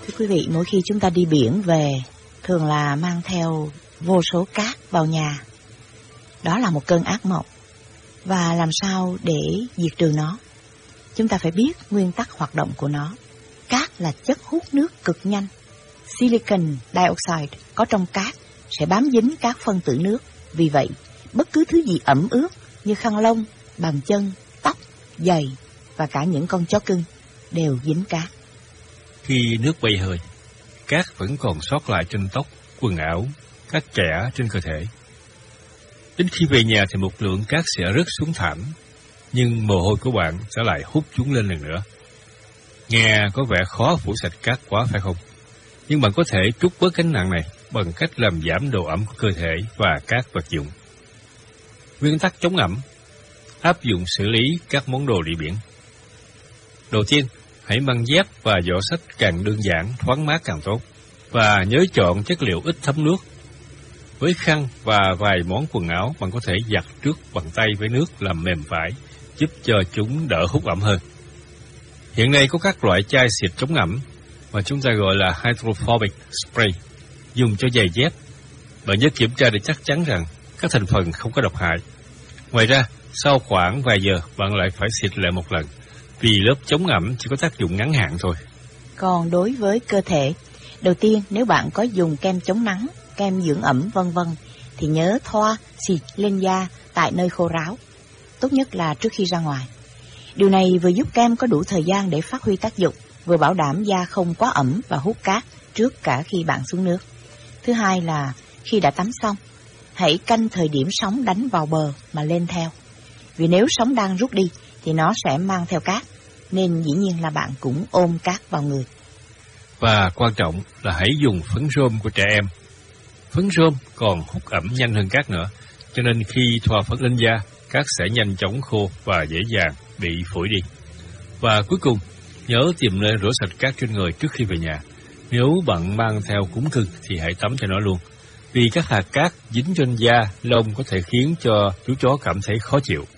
Thưa quý vị, mỗi khi chúng ta đi biển về, thường là mang theo vô số cát vào nhà. Đó là một cơn ác mộng. Và làm sao để diệt trừ nó? Chúng ta phải biết nguyên tắc hoạt động của nó. Cát là chất hút nước cực nhanh. Silicon dioxide có trong cát sẽ bám dính các phân tử nước. Vì vậy, bất cứ thứ gì ẩm ướt như khăn lông, bàn chân, tóc, giày và cả những con chó cưng đều dính cát. Khi nước bay hơi, cát vẫn còn sót lại trên tóc, quần áo, các kẽ trên cơ thể. Đến khi về nhà thì một lượng cát sẽ rớt xuống thảm, nhưng mồ hôi của bạn sẽ lại hút chúng lên lần nữa. Nghe có vẻ khó phủ sạch cát quá phải không? Nhưng bạn có thể trút bớt gánh nặng này bằng cách làm giảm độ ẩm của cơ thể và các vật dụng. Nguyên tắc chống ẩm: áp dụng xử lý các món đồ đi biển. Đầu tiên, hãy mang dép và giỏ xách càng đơn giản, thoáng mát càng tốt. Và nhớ chọn chất liệu ít thấm nước. Với khăn và vài món quần áo, bạn có thể giặt trước bằng tay với nước làm mềm vải, giúp cho chúng đỡ hút ẩm hơn. Hiện nay có các loại chai xịt chống ẩm mà chúng ta gọi là hydrophobic spray, dùng cho giày dép. Bạn nhớ kiểm tra để chắc chắn rằng các thành phần không có độc hại. Ngoài ra, sau khoảng vài giờ, bạn lại phải xịt lại một lần, vì lớp chống ẩm chỉ có tác dụng ngắn hạn thôi. Còn đối với cơ thể, đầu tiên nếu bạn có dùng kem chống nắng, kem dưỡng ẩm vân vân thì nhớ thoa xịt lên da tại nơi khô ráo, tốt nhất là trước khi ra ngoài. Điều này vừa giúp kem có đủ thời gian để phát huy tác dụng, vừa bảo đảm da không quá ẩm và hút cát trước cả khi bạn xuống nước. Thứ hai là khi đã tắm xong, hãy canh thời điểm sóng đánh vào bờ mà lên theo. Vì nếu sóng đang rút đi thì nó sẽ mang theo cát, nên dĩ nhiên là bạn cũng ôm cát vào người. Và quan trọng là hãy dùng phấn rôm của trẻ em. Phấn rôm còn hút ẩm nhanh hơn cát nữa, cho nên khi thoa phấn lên da, cát sẽ nhanh chóng khô và dễ dàng bị phủi đi. Và cuối cùng, nhớ tìm nơi rửa sạch cát trên người trước khi về nhà. Nếu bạn mang theo cúng cưng thì hãy tắm cho nó luôn, vì các hạt cát dính trên da, lông có thể khiến cho chú chó cảm thấy khó chịu.